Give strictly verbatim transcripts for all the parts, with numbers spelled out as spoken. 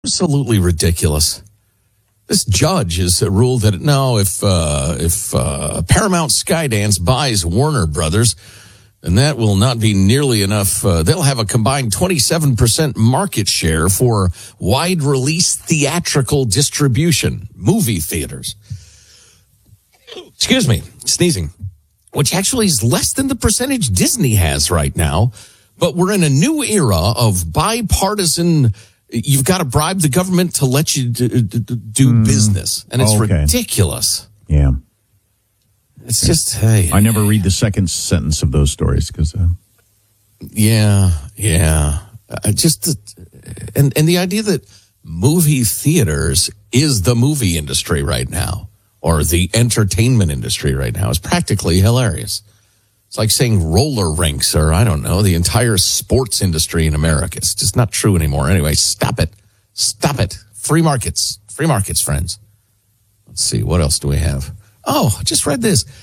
Absolutely ridiculous. This judge has ruled that no, if uh, if uh, Paramount Skydance buys Warner Brothers, then that will not be nearly enough. Uh, they'll have a combined twenty-seven percent market share for wide release theatrical distribution, movie theaters. Excuse me, sneezing, which actually is less than the percentage Disney has right now. But we're in a new era of bipartisan. You've got to bribe the government to let you do, do mm. business. And it's okay. Ridiculous. Yeah. It's just, hey. I never read the second sentence of those stories because. Uh... Yeah, yeah. Uh, just, the, and, and the idea that movie theaters is the movie industry right now, or the entertainment industry right now, is practically hilarious. It's like saying roller rinks or, I don't know, the entire sports industry in America. It's just not true anymore. Anyway, stop it. Stop it. Free markets. Free markets, friends. Let's see. What else do we have? Oh, I just read this.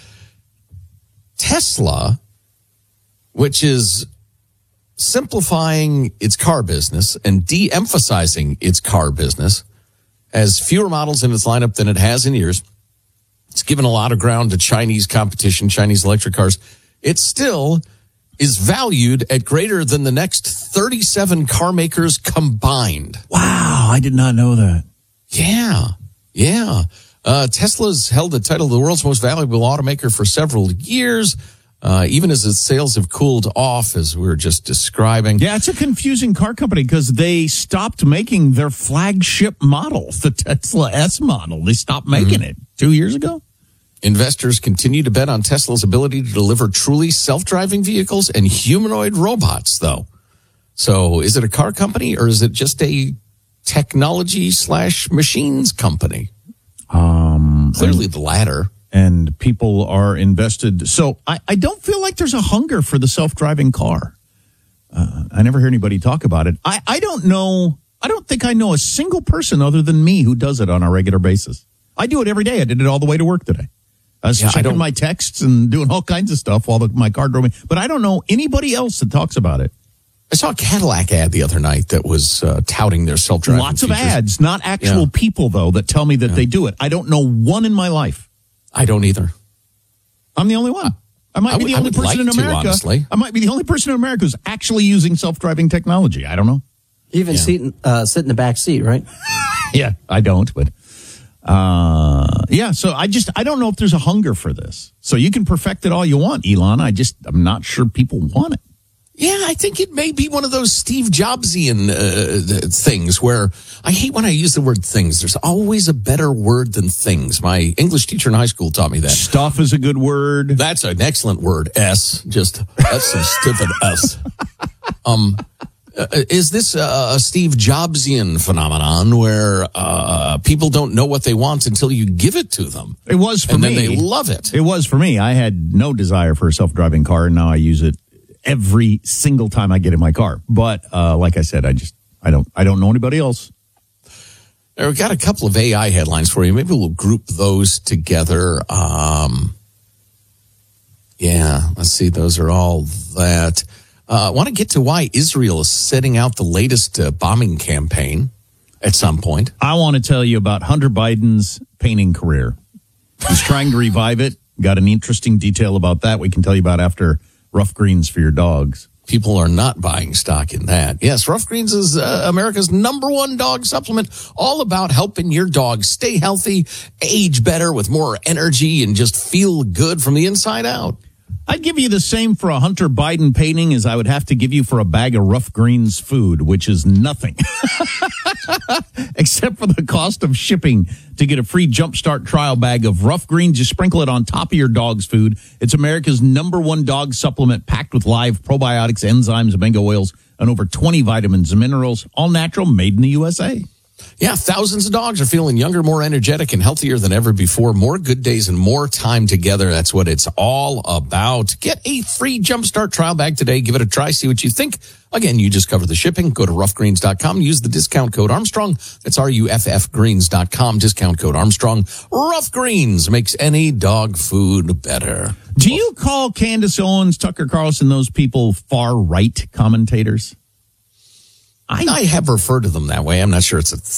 Tesla, which is simplifying its car business and de-emphasizing its car business, has fewer models in its lineup than it has in years. It's given a lot of ground to Chinese competition, Chinese electric cars. It still is valued at greater than the next thirty-seven car makers combined. Wow, I did not know that. Yeah, yeah. Uh, Tesla's held the title of the world's most valuable automaker for several years, uh, even as its sales have cooled off, as we were just describing. Yeah, it's a confusing car company because they stopped making their flagship model, the Tesla S model. They stopped making mm-hmm. it two years ago. Investors continue to bet on Tesla's ability to deliver truly self-driving vehicles and humanoid robots, though. So is it a car company or is it just a technology slash machines company? Um, Clearly the latter. And people are invested. So I, I don't feel like there's a hunger for the self-driving car. Uh, I never hear anybody talk about it. I, I don't know. I don't think I know a single person other than me who does it on a regular basis. I do it every day. I did it all the way to work today. I was yeah, checking I my texts and doing all kinds of stuff while the, my car drove me. But I don't know anybody else that talks about it. I saw a Cadillac ad the other night that was uh, touting their self-driving Lots features. of ads, not actual yeah. people, though, that tell me that yeah. they do it. I don't know one in my life. I don't either. I'm the only one. I might I be the only person like in America. To, honestly. I might be the only person in America who's actually using self-driving technology. I don't know. You even yeah. sit, uh, sit in the back seat, right? Yeah, I don't, but... Uh, yeah, so I just, I don't know if there's a hunger for this. So you can perfect it all you want, Elon. I just, I'm not sure people want it. Yeah, I think it may be one of those Steve Jobsian uh, things where I hate when I use the word things. There's always a better word than things. My English teacher in high school taught me that. Stuff is a good word. That's an excellent word. S. Just, that's some stupid S. Um, Uh, is this uh, a Steve Jobsian phenomenon where uh, people don't know what they want until you give it to them? It was for and me. And then they love it. It was for me. I had no desire for a self-driving car, and now I use it every single time I get in my car. But uh, like I said, I just I don't I don't know anybody else. We've got a couple of A I headlines for you. Maybe we'll group those together. Um, yeah, let's see. Those are all that. Uh, I want to get to why Israel is setting out the latest uh, bombing campaign at some point. I want to tell you about Hunter Biden's painting career. He's trying to revive it. Got an interesting detail about that we can tell you about after Rough Greens for your dogs. People are not buying stock in that. Yes, Rough Greens is uh, America's number one dog supplement, all about helping your dog stay healthy, age better with more energy, and just feel good from the inside out. I'd give you the same for a Hunter Biden painting as I would have to give you for a bag of Rough Greens food, which is nothing. Except for the cost of shipping. To get a free Jumpstart trial bag of Rough Greens, just sprinkle it on top of your dog's food. It's America's number one dog supplement packed with live probiotics, enzymes, omega oils, and over twenty vitamins and minerals, all natural, made in the U S A. Yeah, thousands of dogs are feeling younger, more energetic, and healthier than ever before. More good days and more time together. That's what it's all about. Get a free Jumpstart trial bag today. Give it a try. See what you think. Again, you just cover the shipping. Go to rough greens dot com. Use the discount code Armstrong. That's R U F F greens dot com. Discount code Armstrong. Rough Greens makes any dog food better. Do you call Candace Owens, Tucker Carlson, those people far-right commentators? I, I have referred to them that way. I'm not sure it's a